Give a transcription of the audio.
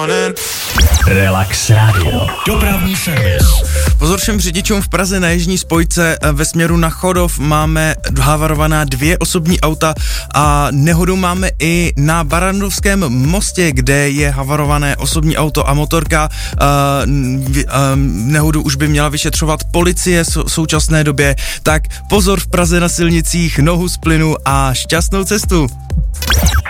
Relax Radio. Dopravní servis. Pozor všem řidičům v Praze na jižní spojce ve směru na Chodov máme havarovaná 2 osobní auta a nehodu máme i na Barrandovském mostě, kde je havarované osobní auto a motorka. Nehodu už by měla vyšetřovat policie v současné době, tak pozor v Praze na silnicích, nohu z plynu a šťastnou cestu.